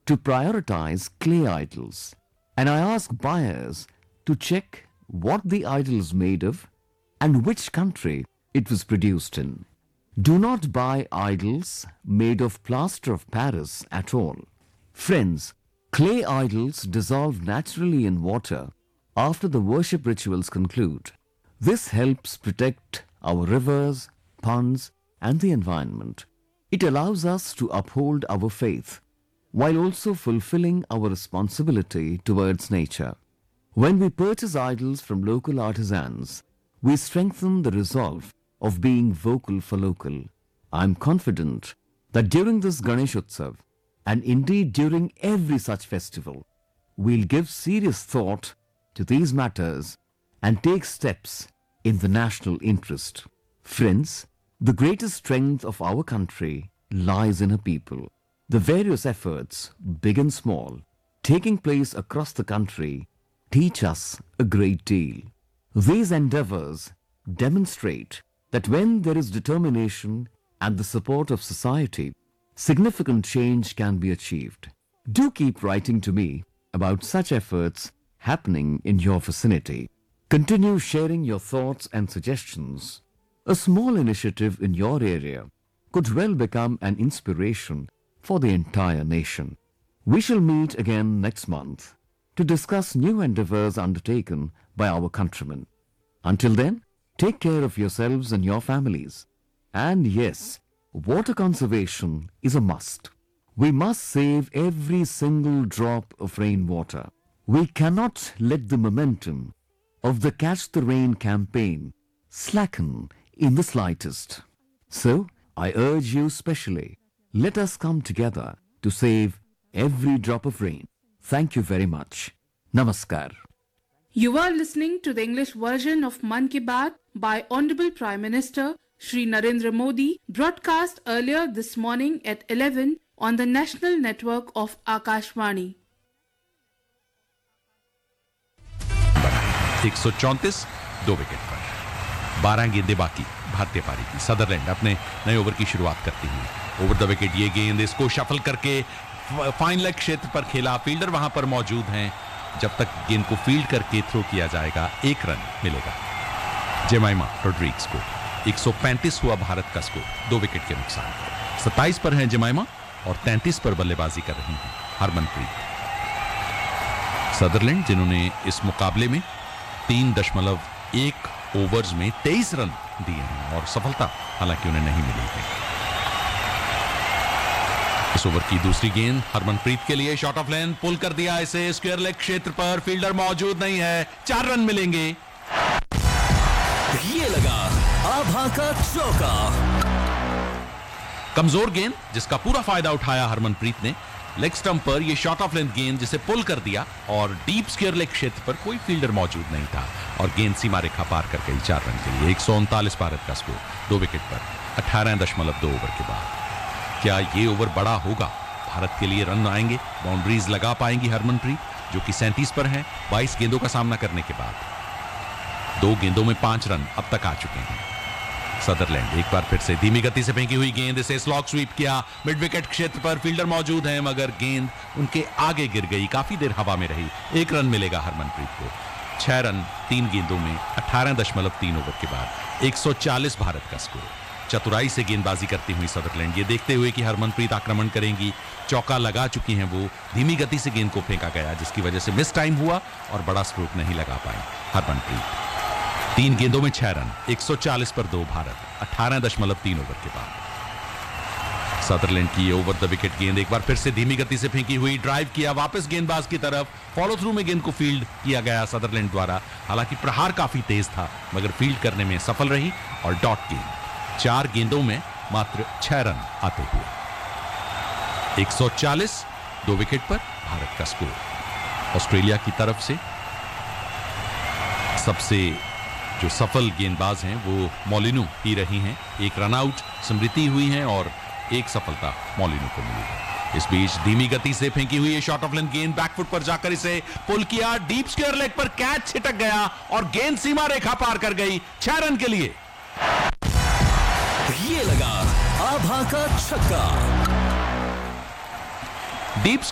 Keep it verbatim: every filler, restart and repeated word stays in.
to prioritize clay idols. And I ask buyers to check what the idol is made of and which country it was produced in. Do not buy idols made of plaster of Paris at all. Friends, clay idols dissolve naturally in water after the worship rituals conclude. This helps protect our rivers, ponds, and the environment. It allows us to uphold our faith while also fulfilling our responsibility towards nature. When we purchase idols from local artisans, we strengthen the resolve of being vocal for local. I am confident that during this Ganesh Utsav, and indeed during every such festival, we'll give serious thought to these matters and take steps in the national interest. Friends, the greatest strength of our country lies in her people. The various efforts, big and small, taking place across the country teach us a great deal. These endeavors demonstrate that when there is determination and the support of society, significant change can be achieved. Do keep writing to me about such efforts happening in your vicinity. Continue sharing your thoughts and suggestions. A small initiative in your area could well become an inspiration for the entire nation. We shall meet again next month to discuss new endeavors undertaken by our countrymen. Until then, take care of yourselves and your families. And yes, water conservation is a must. We must save every single drop of rainwater. We cannot let the momentum of the Catch the Rain campaign slacken in the slightest. So, I urge you specially, let us come together to save every drop of rain. Thank you very much. Namaskar. You are listening to the English version of Mann Ki Baat by Honorable Prime Minister Shri Narendra Modi, broadcast earlier this morning at eleven on the national network of Akashvani. एक सौ चौंतीस दो wicket पर बारह गेंदें बाकी भारतीय पारी की। सदरलैंड अपने नए ओवर की शुरुआत करती हुई ओवर द विकेट ये गेंद इसको शफल करके फाइन लेग क्षेत्र पर खेला। फील्डर वहां पर मौजूद हैं। जब तक गेंद को फील्ड करके थ्रो किया जाएगा एक रन मिलेगा जेमाइमा रोड्रिग्स को। एक सौ पैंतीस हुआ भारत का स्कोर दो विकेट के नुकसान। सत्ताईस पर हैं जेमाइमा और तैंतीस पर बल्लेबाजी कर रही हैं हरमनप्रीत। सदरलैंड जिन्होंने इस मुकाबले में तीन दशमलव एक ओवर्स में तेईस रन दिए हैं और सफलता हालांकि उन्हें नहीं मिली है। इस ओवर की दूसरी गेंद हरमनप्रीत के लिए शॉट ऑफ लेंथ पुल कर दिया इसे स्क्वायर लेग क्षेत्र पर। फील्डर मौजूद नहीं है। चार रन मिलेंगे। ये लगा आभा का चौका। कमजोर गेंद जिसका पूरा फायदा उठाया हरमनप्रीत ने। लेग स्टंप पर यह शॉट ऑफ लेंथ गेंद जिसे पुल कर दिया और डीप स्क्वायर लेग क्षेत्र पर कोई फील्डर मौजूद नहीं था और गेंद सीमा रेखा पार कर गई चार रन के लिए। एक सौ उनतालीस भारत का स्कोर दो विकेट पर अठारह दशमलव दो ओवर के बाद। क्या ये ओवर बड़ा होगा? भारत के लिए रन आएंगे, बाउंड्रीज लगा पाएंगी हरमनप्रीत जो कि सैंतीस पर है बाईस गेंदों का सामना करने के बाद। दो गेंदों में पांच रन अब तक आ चुके हैं। सदरलैंड एक बार फिर से धीमी गति से फेंकी हुई गेंद इसे स्लॉग स्वीप किया मिड विकेट क्षेत्र पर। फील्डर मौजूद हैं मगर गेंद उनके आगे गिर गई। काफी देर हवा में रही। एक रन मिलेगा हरमनप्रीत को। छह रन तीन गेंदों में अठारह दशमलव तीन ओवर के बाद। एक सौ चालीस भारत का स्कोर। चतुराई से गेंदबाजी करती हुई सदरलैंड ये देखते हुए कि हरमनप्रीत आक्रमण करेंगी, चौका लगा चुकी हैं वो। धीमी गति से गेंद को फेंका गया जिसकी वजह से मिस टाइम हुआ और बड़ा स्ट्रोक नहीं लगा पाए हरमनप्रीत। तीन गेंदों में छह रन। एक सौ चालीस पर दो भारत अठारह दशमलव तीन ओवर के बाद। सदरलैंड की ओवर द विकेट गेंद एक बार फिर से धीमी गति से फेंकी हुई। ड्राइव किया वापस गेंदबाज की तरफ। फॉलो थ्रू में गेंद को फील्ड किया गया सदरलैंड द्वारा। हालांकि प्रहार काफी तेज था मगर फील्ड करने में सफल रही और डॉट गेंद। चार गेंदों में मात्र छह रन आते हुए एक सौ चालीस दो विकेट पर भारत का स्कोर। ऑस्ट्रेलिया की तरफ से सबसे जो सफल गेंदबाज हैं वो मोलिनो ही रही हैं। एक रन आउट स्मृति हुई हैं और एक सफलता मोलिनो को मिली है। इस बीच धीमी गति से फेंकी हुई शॉट ऑफ लेंथ गेंद बैकफुट पर जाकर इसे पुल किया। डीप स्क्वायर लेग पर कैच छिटक गया और गेंद सीमा रेखा पार कर गई। छह रन के लिए ये लगा आभा का छक्का। डीप